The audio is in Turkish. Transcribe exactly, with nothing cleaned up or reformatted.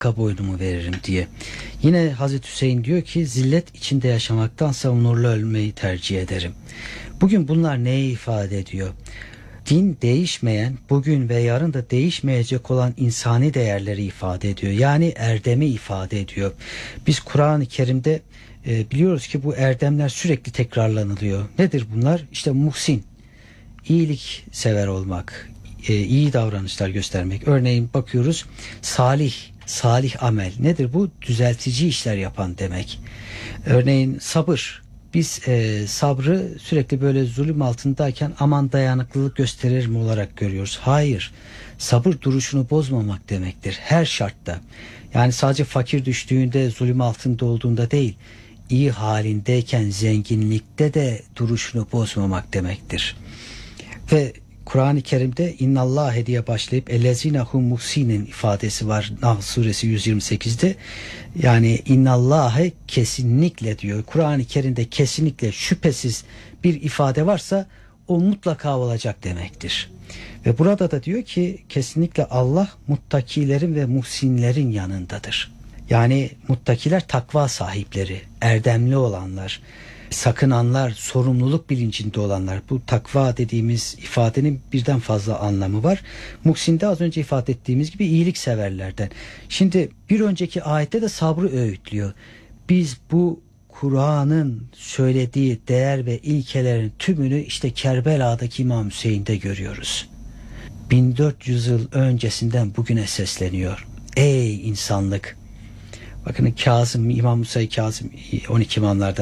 Hakka boynumu veririm diye. Yine Hazreti Hüseyin diyor ki zillet içinde yaşamaktansa onurlu ölmeyi tercih ederim. Bugün bunlar neyi ifade ediyor? Din değişmeyen, bugün ve yarın da değişmeyecek olan insani değerleri ifade ediyor. Yani erdemi ifade ediyor. Biz Kur'an-ı Kerim'de e, biliyoruz ki bu erdemler sürekli tekrarlanılıyor. Nedir bunlar? İşte muhsin, iyilik sever olmak, e, iyi davranışlar göstermek. Örneğin bakıyoruz salih, salih amel. Nedir bu? Düzeltici işler yapan demek. Örneğin sabır. Biz e, sabrı sürekli böyle zulüm altındayken aman dayanıklılık gösterir mi olarak görüyoruz. Hayır. Sabır duruşunu bozmamak demektir. Her şartta. Yani sadece fakir düştüğünde, zulüm altında olduğunda değil, iyi halindeyken, zenginlikte de duruşunu bozmamak demektir. Ve Kur'an-ı Kerim'de innallâhe diye başlayıp ellezinehum muhsinin ifadesi var Nahl suresi yüz yirmi sekizde. Yani innallâhe kesinlikle diyor. Kur'an-ı Kerim'de kesinlikle şüphesiz bir ifade varsa o mutlaka olacak demektir. Ve burada da diyor ki kesinlikle Allah muttakilerin ve muhsinlerin yanındadır. Yani muttakiler takva sahipleri, erdemli olanlar, sakınanlar, sorumluluk bilincinde olanlar. Bu takva dediğimiz ifadenin birden fazla anlamı var. Muhsin de az önce ifade ettiğimiz gibi iyilik severlerden. Şimdi bir önceki ayette de sabrı öğütlüyor. Biz bu Kur'an'ın söylediği değer ve ilkelerin tümünü işte Kerbela'daki İmam Hüseyin'de görüyoruz. bin dört yüz yıl öncesinden bugüne sesleniyor. Ey insanlık! Bakın Kazım, İmam Musa Kazım on iki imamlardan